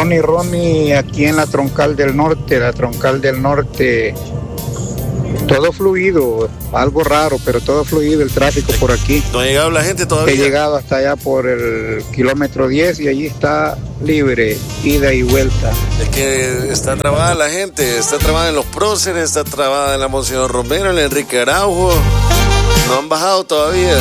Ronnie, aquí en la Troncal del Norte, todo fluido, algo raro, pero todo fluido el tráfico por aquí. ¿No ha llegado la gente todavía? He llegado hasta allá por el kilómetro 10 y allí está libre, ida y vuelta. Es que está trabada la gente, está trabada en los próceres, está trabada en la Monseñor Romero, en el Enrique Araujo. No han bajado todavía.